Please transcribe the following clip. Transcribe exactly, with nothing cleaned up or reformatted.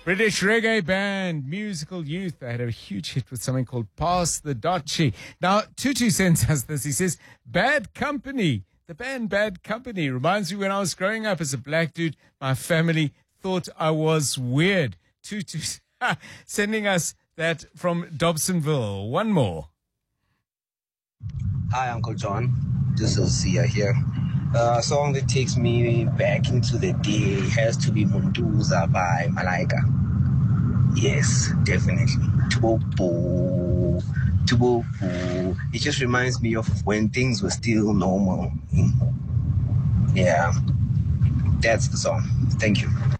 British reggae band, Musical Youth. They had a huge hit with something called Pass the Dotchi. Now, Tutu sends us this. He says, Bad Company. The band Bad Company reminds me when I was growing up as a black dude, my family thought I was weird. Tutu sending us that from Dobsonville. One more. Hi, Uncle John. This is Sia here. A song that takes me back into the day has to be Munduza by Malaika. Yes, definitely. Tubobo, Tubobo. It just reminds me of when things were still normal. Yeah, that's the song. Thank you.